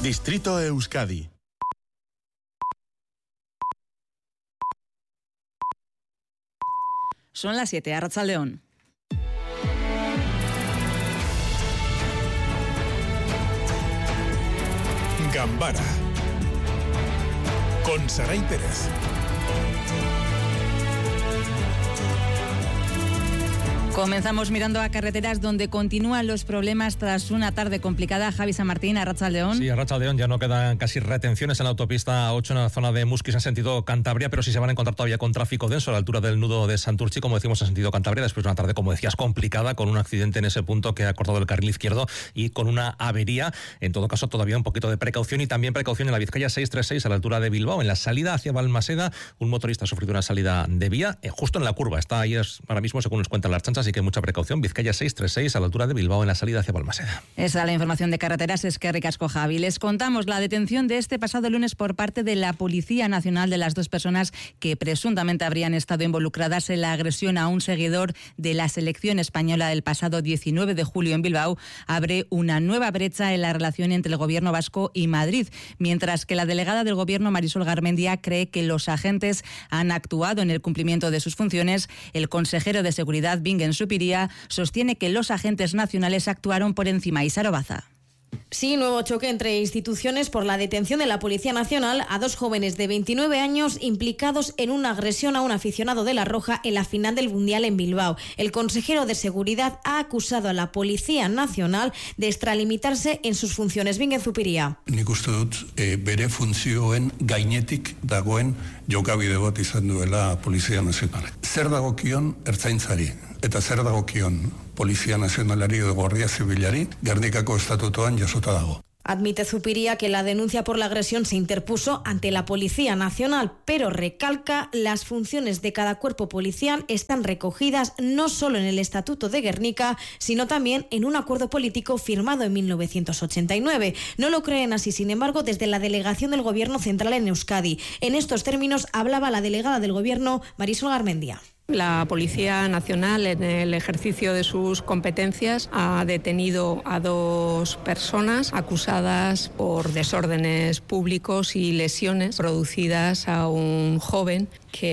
Distrito Euskadi. Son las 7, Arratsaldeon. Gambara con Saray Pérez. Comenzamos mirando a carreteras donde continúan los problemas tras una tarde complicada. Javi San Martín, Arratsaldeon. Sí, Arratsaldeon, ya no quedan casi retenciones en la autopista 8 en la zona de Muskis en sentido Cantabria, pero sí se van a encontrar todavía con tráfico denso a la altura del nudo de Santurtzi, como decimos, en sentido Cantabria, después de una tarde, como decías, complicada, con un accidente en ese punto que ha cortado el carril izquierdo y con una avería. En todo caso, todavía un poquito de precaución y también precaución en la Vizcaya 636 a la altura de Bilbao. En la salida hacia Balmaseda, un motorista ha sufrido una salida de vía justo en la curva. Está ahí ahora mismo, según nos cuentan las chanchas, así que mucha precaución. Vizcaya 636 a la altura de Bilbao en la salida hacia Balmaseda. Esa es la información de carreteras. Es que ricasco, Javi. Les contamos la detención de este pasado lunes por parte de la Policía Nacional de las dos personas que presuntamente habrían estado involucradas en la agresión a un seguidor de la selección española del pasado 19 de julio en Bilbao. Abre una nueva brecha en la relación entre el gobierno vasco y Madrid, mientras que la delegada del gobierno, Marisol Garmendia, cree que los agentes han actuado en el cumplimiento de sus funciones. El consejero de Seguridad, Bingen Zupiria, sostiene que los agentes nacionales actuaron por encima. Isaro Baza. Sí, nuevo choque entre instituciones por la detención de la Policía Nacional a dos jóvenes de 29 años implicados en una agresión a un aficionado de La Roja en la final del Mundial en Bilbao. El consejero de Seguridad ha acusado a la Policía Nacional de extralimitarse en sus funciones. Bingen Zupiria. Nik uste dut bere funtzioen gainetik dagoen jokabide bat izan duela Polizia Nazionalak. Zer dagokion ertzaintzari eta zer dagokion Polizia Nazionalari edo Guardia Zibilari Gernikako estatutoan jasota dago. Admite Zupiria que la denuncia por la agresión se interpuso ante la Policía Nacional, pero recalca las funciones de cada cuerpo policial están recogidas no solo en el Estatuto de Gernika, sino también en un acuerdo político firmado en 1989. No lo creen así, sin embargo, desde la delegación del Gobierno Central en Euskadi. En estos términos hablaba la delegada del Gobierno, Marisol Garmendia. La Policía Nacional, en el ejercicio de sus competencias, ha detenido a dos personas acusadas por desórdenes públicos y lesiones producidas a un joven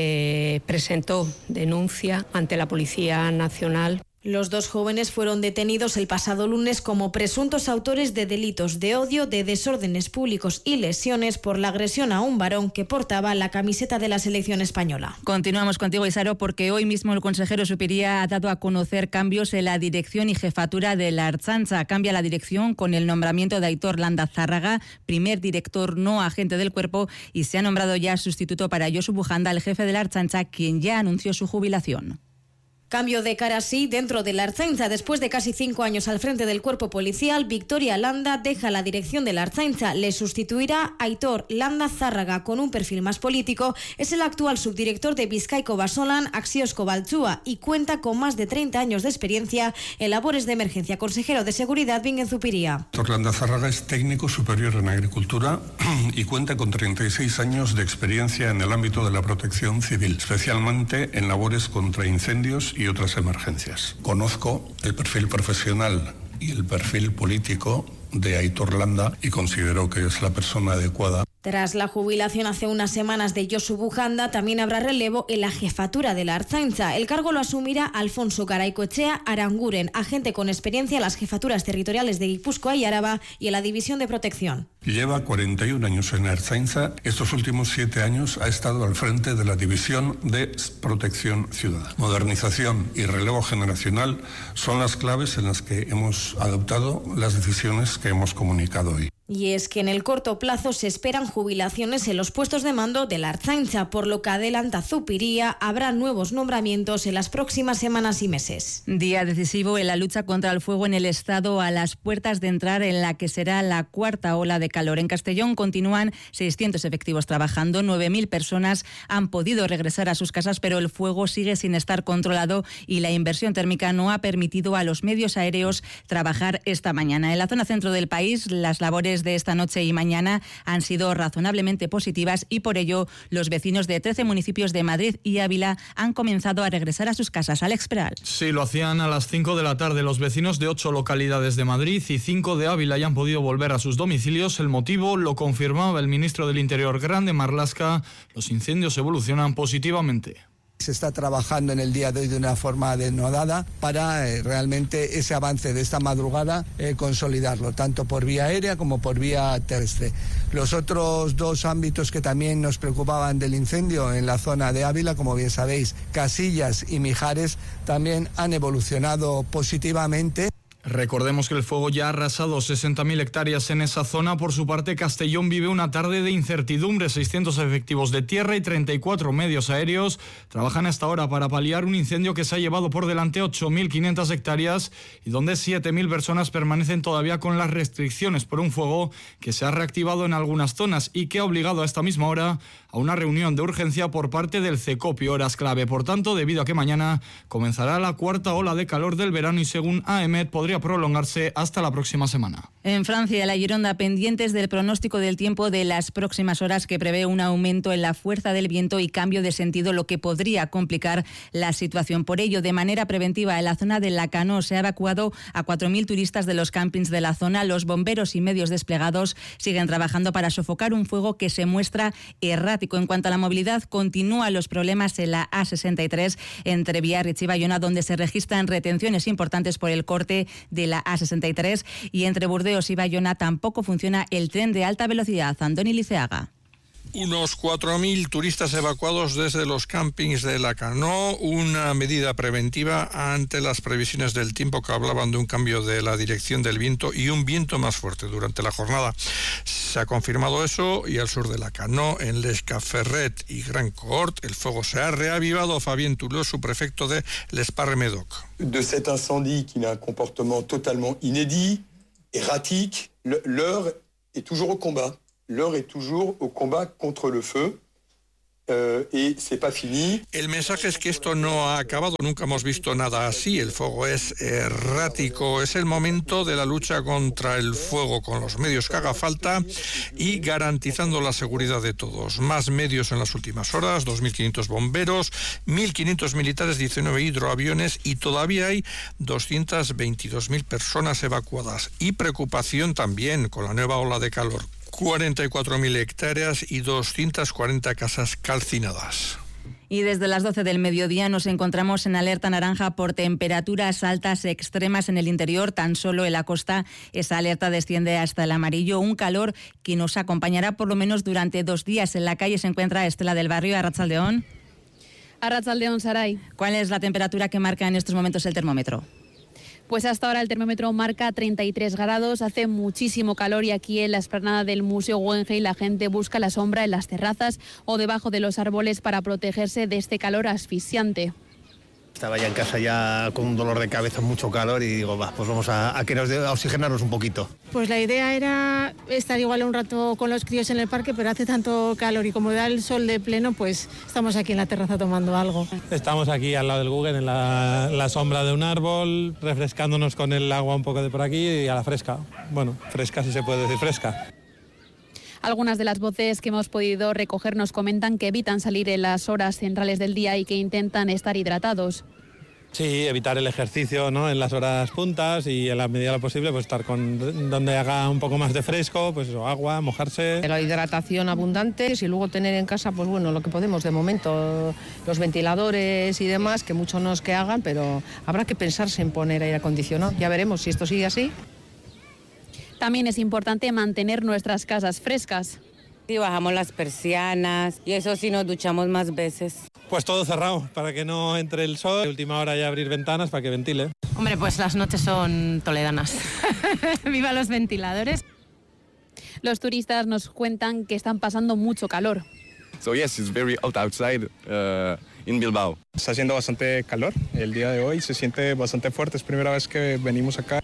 que presentó denuncia ante la Policía Nacional. Los dos jóvenes fueron detenidos el pasado lunes como presuntos autores de delitos de odio, de desórdenes públicos y lesiones por la agresión a un varón que portaba la camiseta de la selección española. Continuamos contigo, Isaro, porque hoy mismo el consejero Zupiria ha dado a conocer cambios en la dirección y jefatura de la Ertzaintza. Cambia la dirección con el nombramiento de Aitor Landazárraga, primer director no agente del cuerpo, y se ha nombrado ya sustituto para Josu Bujanda, el jefe de la Ertzaintza, quien ya anunció su jubilación. Cambio de cara sí dentro de la Ertzaintza. Después de casi 5 años al frente del cuerpo policial, Victoria Landa deja la dirección de la Ertzaintza. Le sustituirá Aitor Landazárraga con un perfil más político. Es el actual subdirector de Bizkaiko Basolan, Axiosko Baltzua, y cuenta con más de 30 años de experiencia en labores de emergencia. Consejero de Seguridad, Bingen Zupiria. Aitor Landazárraga es técnico superior en agricultura y cuenta con 36 años de experiencia en el ámbito de la protección civil, especialmente en labores contra incendios y otras emergencias. Conozco el perfil profesional y el perfil político de Aitor Landa y considero que es la persona adecuada. Tras la jubilación hace unas semanas de Josu Bujanda, también habrá relevo en la jefatura de la Ertzaintza. El cargo lo asumirá Alfonso Garaikoetxea Aranguren, agente con experiencia en las jefaturas territoriales de Guipúzcoa y Araba y en la división de protección. Lleva 41 años en la Ertzaintza. Estos últimos 7 años ha estado al frente de la división de protección ciudadana. Modernización y relevo generacional son las claves en las que hemos adoptado las decisiones que hemos comunicado hoy. Y es que en el corto plazo se esperan jubilaciones en los puestos de mando de la Ertzaintza, por lo que adelanta Zupiria, habrá nuevos nombramientos en las próximas semanas y meses. Día decisivo en la lucha contra el fuego en el Estado, a las puertas de entrar en la que será la cuarta ola de calor. En Castellón continúan 600 efectivos trabajando, 9.000 personas han podido regresar a sus casas, pero el fuego sigue sin estar controlado y la inversión térmica no ha permitido a los medios aéreos trabajar esta mañana. En la zona centro del país, las labores de esta noche y mañana han sido razonablemente positivas y por ello los vecinos de 13 municipios de Madrid y Ávila han comenzado a regresar a sus casas. Alex Peral. Sí, lo hacían a las 5 de la tarde. Los vecinos de 8 localidades de Madrid y 5 de Ávila ya han podido volver a sus domicilios. el motivo, lo confirmaba el ministro del Interior, Grande Marlaska. Los incendios evolucionan positivamente. Se está trabajando en el día de hoy de una forma denodada para realmente ese avance de esta madrugada consolidarlo, tanto por vía aérea como por vía terrestre. Los otros dos ámbitos que también nos preocupaban del incendio en la zona de Ávila, como bien sabéis, Casillas y Mijares, también han evolucionado positivamente. Recordemos que el fuego ya ha arrasado 60.000 hectáreas en esa zona. Por su parte, Castellón vive una tarde de incertidumbre. 600 efectivos de tierra y 34 medios aéreos trabajan hasta ahora para paliar un incendio que se ha llevado por delante 8.500 hectáreas y donde 7.000 personas permanecen todavía con las restricciones por un fuego que se ha reactivado en algunas zonas y que ha obligado a esta misma hora a una reunión de urgencia por parte del CECOPI, horas clave. Por tanto, debido a que mañana comenzará la cuarta ola de calor del verano y según AEMET podría prolongarse hasta la próxima semana. En Francia, la Gironda, pendientes del pronóstico del tiempo de las próximas horas, que prevé un aumento en la fuerza del viento y cambio de sentido, lo que podría complicar la situación. Por ello, de manera preventiva, en la zona de Lacanau se ha evacuado a 4.000 turistas de los campings de la zona. Los bomberos y medios desplegados siguen trabajando para sofocar un fuego que se muestra errático. En cuanto a la movilidad, continúan los problemas en la A63 entre Biarritz y Bayona, donde se registran retenciones importantes por el corte de la A63, y entre Burdeos y Bayona tampoco funciona el tren de alta velocidad. Andoni Liceaga. Unos 4.000 turistas evacuados desde los campings de Lacanau, una medida preventiva ante las previsiones del tiempo que hablaban de un cambio de la dirección del viento y un viento más fuerte durante la jornada. Se ha confirmado eso, y al sur de Lacanau, en Les Caferret y Grand Cohort, el fuego se ha reavivado. Fabien Toulot, su prefecto de Les Parcs-Médoc. De cet incendie qui a un comportement totalement inédit, erratique, l'heure est toujours au combat. L'heure est toujours au combat contre le feu. Y c'est pas fini. El mensaje es que esto no ha acabado, nunca hemos visto nada así, el fuego es errático, es el momento de la lucha contra el fuego con los medios que haga falta y garantizando la seguridad de todos. Más medios en las últimas horas, 2.500 bomberos, 1.500 militares, 19 hidroaviones y todavía hay 222.000 personas evacuadas. Y preocupación también con la nueva ola de calor. 44.000 hectáreas y 240 casas calcinadas. Y desde las 12 del mediodía nos encontramos en alerta naranja por temperaturas altas extremas en el interior. Tan solo en la costa esa alerta desciende hasta el amarillo. Un calor que nos acompañará por lo menos durante 2 días. En la calle se encuentra Estela del Barrio. Arratsaldeón. Arratsaldeón, Saray. ¿Cuál es la temperatura que marca en estos momentos el termómetro? Pues hasta ahora el termómetro marca 33 grados, hace muchísimo calor y aquí en la explanada del Museo Guggenheim la gente busca la sombra en las terrazas o debajo de los árboles para protegerse de este calor asfixiante. Estaba ya en casa ya con un dolor de cabeza, mucho calor y digo, pues vamos a oxigenarnos un poquito. Pues la idea era estar igual un rato con los críos en el parque, pero hace tanto calor y como da el sol de pleno, pues estamos aquí en la terraza tomando algo. Estamos aquí al lado del Guggen, en la sombra de un árbol, refrescándonos con el agua un poco de por aquí y a la fresca. Bueno, fresca si se puede decir fresca. Algunas de las voces que hemos podido recoger nos comentan que evitan salir en las horas centrales del día y que intentan estar hidratados. Sí, evitar el ejercicio, ¿no?, en las horas puntas y en la medida de lo posible pues estar con donde haga un poco más de fresco, pues eso, agua, mojarse. La hidratación abundante y luego tener en casa, pues bueno, lo que podemos de momento, los ventiladores y demás, que mucho no es que hagan, pero habrá que pensarse en poner aire acondicionado. Ya veremos si esto sigue así. También es importante mantener nuestras casas frescas. Sí, bajamos las persianas y eso sí nos duchamos más veces. Pues todo cerrado para que no entre el sol. Última hora ya abrir ventanas para que ventile. Hombre, pues las noches son toledanas. ¡Viva los ventiladores! Los turistas nos cuentan que están pasando mucho calor. So yes, it's very hot outside in Bilbao. Está haciendo bastante calor el día de hoy, se siente bastante fuerte, es primera vez que venimos acá.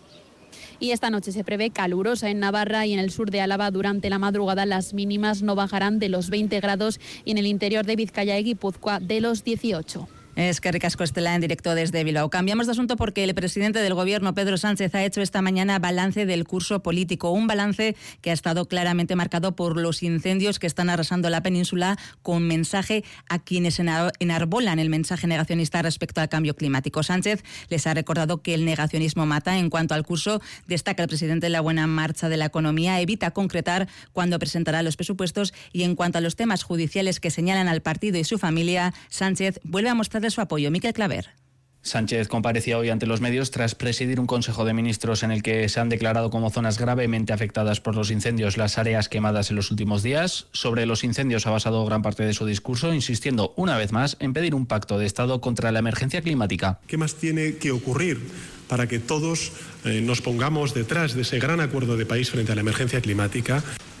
Y esta noche se prevé calurosa en Navarra y en el sur de Álava. Durante la madrugada las mínimas no bajarán de los 20 grados y en el interior de Vizcaya y Guipúzcoa de los 18. Es que ricasco Estela en directo desde Bilbao. Cambiamos de asunto porque el presidente del Gobierno, Pedro Sánchez, ha hecho esta mañana balance del curso político. Un balance que ha estado claramente marcado por los incendios que están arrasando la península, con mensaje a quienes enarbolan el mensaje negacionista respecto al cambio climático. Sánchez les ha recordado que el negacionismo mata. En cuanto al curso, destaca el presidente la buena marcha de la economía, evita concretar cuándo presentará los presupuestos, y en cuanto a los temas judiciales que señalan al partido y su familia, Sánchez vuelve a mostrar de su apoyo. Miquel Claver. Sánchez comparecía hoy ante los medios tras presidir un Consejo de Ministros en el que se han declarado como zonas gravemente afectadas por los incendios las áreas quemadas en los últimos días. Sobre los incendios ha basado gran parte de su discurso, insistiendo una vez más en pedir un pacto de Estado contra la emergencia climática. ¿Qué más tiene que ocurrir para que todos nos pongamos detrás de ese gran acuerdo de país frente a la emergencia climática?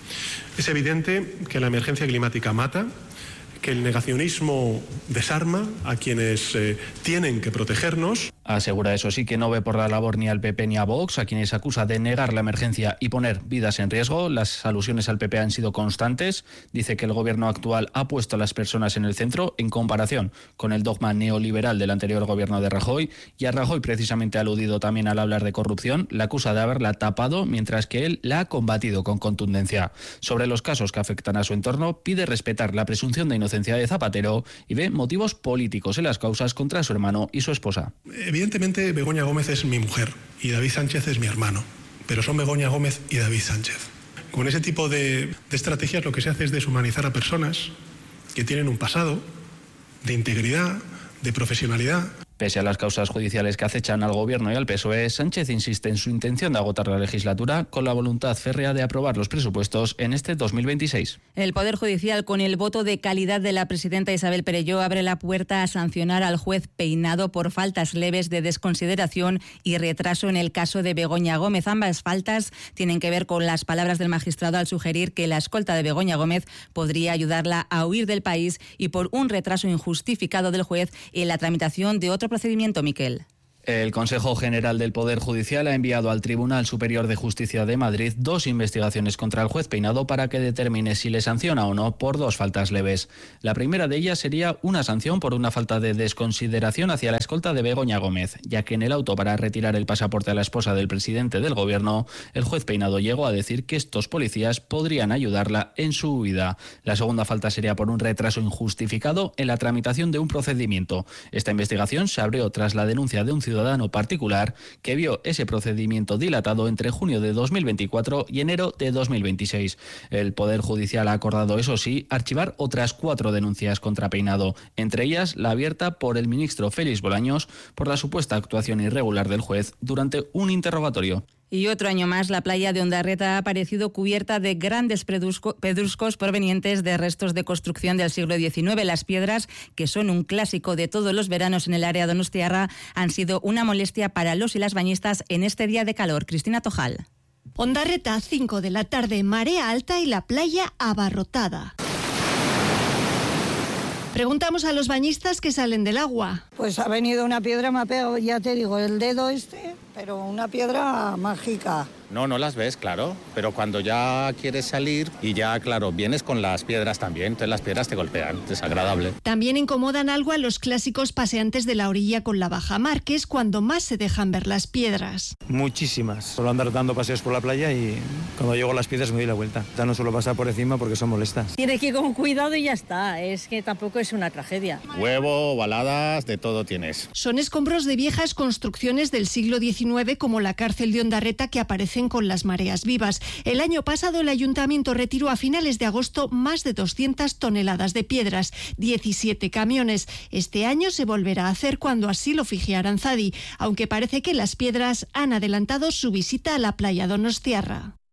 Es evidente que la emergencia climática mata, que el negacionismo desarma a quienes tienen que protegernos. Asegura, eso sí, que no ve por la labor ni al PP ni a Vox, a quienes acusa de negar la emergencia y poner vidas en riesgo. Las alusiones al PP han sido constantes. Dice que el gobierno actual ha puesto a las personas en el centro en comparación con el dogma neoliberal del anterior gobierno de Rajoy. Y a Rajoy precisamente ha aludido también al hablar de corrupción. La acusa de haberla tapado, mientras que él la ha combatido con contundencia. Sobre los casos que afectan a su entorno, pide respetar la presunción de inocencia de Zapatero y ve motivos políticos en las causas contra su hermano y su esposa. Evidentemente, Begoña Gómez es mi mujer y David Sánchez es mi hermano, pero son Begoña Gómez y David Sánchez. Con ese tipo de estrategias lo que se hace es deshumanizar a personas que tienen un pasado de integridad, de profesionalidad. Pese a las causas judiciales que acechan al Gobierno y al PSOE, Sánchez insiste en su intención de agotar la legislatura con la voluntad férrea de aprobar los presupuestos en este 2026. El Poder Judicial, con el voto de calidad de la presidenta Isabel Perelló, abre la puerta a sancionar al juez Peinado por faltas leves de desconsideración y retraso en el caso de Begoña Gómez. Ambas faltas tienen que ver con las palabras del magistrado al sugerir que la escolta de Begoña Gómez podría ayudarla a huir del país, y por un retraso injustificado del juez en la tramitación de otro procedimiento, Miquel. El Consejo General del Poder Judicial ha enviado al Tribunal Superior de Justicia de Madrid 2 investigaciones contra el juez Peinado para que determine si le sanciona o no por 2 faltas leves. La primera de ellas sería una sanción por una falta de desconsideración hacia la escolta de Begoña Gómez, ya que en el auto para retirar el pasaporte a la esposa del presidente del Gobierno, el juez Peinado llegó a decir que estos policías podrían ayudarla en su huida. La segunda falta sería por un retraso injustificado en la tramitación de un procedimiento. Esta investigación se abrió tras la denuncia de un ciudadano particular que vio ese procedimiento dilatado entre junio de 2024 y enero de 2026. El Poder Judicial ha acordado, eso sí, archivar otras 4 denuncias contra Peinado, entre ellas la abierta por el ministro Félix Bolaños por la supuesta actuación irregular del juez durante un interrogatorio. Y otro año más, la playa de Ondarreta ha aparecido cubierta de grandes pedruscos provenientes de restos de construcción del siglo XIX. Las piedras, que son un clásico de todos los veranos en el área donostiarra, han sido una molestia para los y las bañistas en este día de calor. Cristina Tojal. Ondarreta, 5 de la tarde, marea alta y la playa abarrotada. Preguntamos a los bañistas que salen del agua. Pues ha venido una piedra, me ha pegado, ya te digo, el dedo pero una piedra mágica. No las ves, claro, pero cuando ya quieres salir y ya, claro, vienes con las piedras también, entonces las piedras te golpean, desagradable. También incomodan algo a los clásicos paseantes de la orilla con la bajamar, que es cuando más se dejan ver las piedras. Muchísimas. Suelo andar dando paseos por la playa y cuando llego a las piedras me doy la vuelta. Ya no suelo pasar por encima porque son molestas. Tienes que ir con cuidado y ya está, es que tampoco es una tragedia. Huevo, baladas, de todo tienes. Son escombros de viejas construcciones del siglo XIX, como la cárcel de Ondarreta, que aparecen con las mareas vivas. El año pasado el ayuntamiento retiró a finales de agosto más de 200 toneladas de piedras, 17 camiones. Este año se volverá a hacer cuando así lo fije Aranzadi, aunque parece que las piedras han adelantado su visita a la playa donostiarra.